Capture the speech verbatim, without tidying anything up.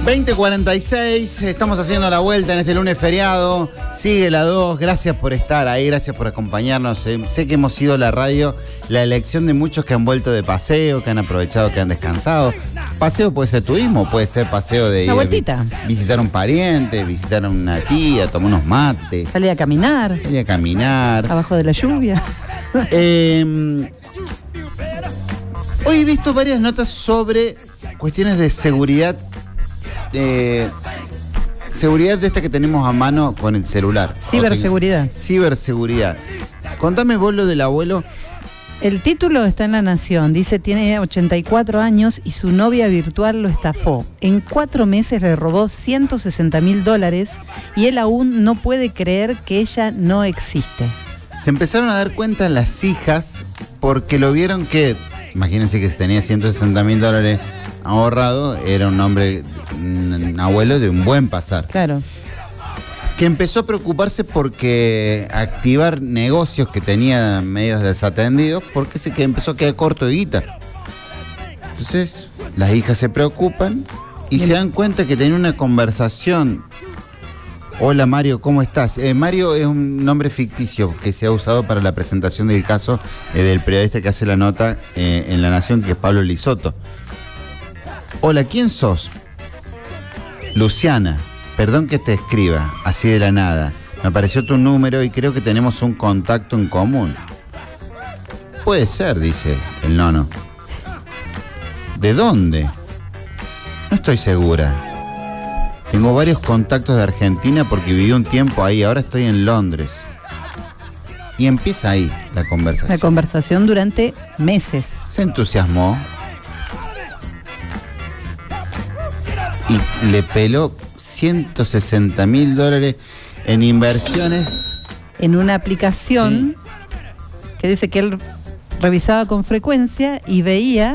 veinte cuarenta y seis, estamos haciendo la vuelta en este lunes feriado. Sigue la dos, gracias por estar ahí, gracias por acompañarnos. Eh, sé que hemos sido la radio, la elección de muchos que han vuelto de paseo, que han aprovechado, que han descansado. Paseo puede ser turismo, puede ser paseo de ir una vueltita, a visitar a un pariente, visitar a una tía, tomar unos mates. Salir a caminar. Salir a caminar. Abajo de la lluvia. Eh, hoy he visto varias notas sobre cuestiones de seguridad. Eh, seguridad de esta que tenemos a mano con el celular. Ciberseguridad. Ciberseguridad. Contame vos lo del abuelo. El título está en La Nación. Dice, tiene ochenta y cuatro años y su novia virtual lo estafó. En cuatro meses le robó ciento sesenta mil dólares y él aún no puede creer que ella no existe. Se empezaron a dar cuenta las hijas porque lo vieron que, imagínense que si tenía ciento sesenta mil dólares ahorrado, era un hombre, un abuelo de un buen pasar. Claro. Que empezó a preocuparse porque activar negocios que tenía medios desatendidos, porque se que empezó a quedar corto de guita. Entonces, las hijas se preocupan y Bien. se dan cuenta que tenía una conversación. Hola Mario, ¿cómo estás? Eh, Mario es un nombre ficticio que se ha usado para la presentación del caso eh, del periodista que hace la nota eh, en La Nación, que es Pablo Lisoto. Hola, ¿quién sos? Luciana, perdón que te escriba, así de la nada. Me apareció tu número y creo que tenemos un contacto en común. Puede ser, dice el nono. ¿De dónde? No estoy segura. Tengo varios contactos de Argentina porque viví un tiempo ahí, ahora estoy en Londres. Y empieza ahí la conversación. La conversación durante meses. Se entusiasmó. Y le peló ciento sesenta mil dólares en inversiones. En una aplicación sí. que dice que él revisaba con frecuencia y veía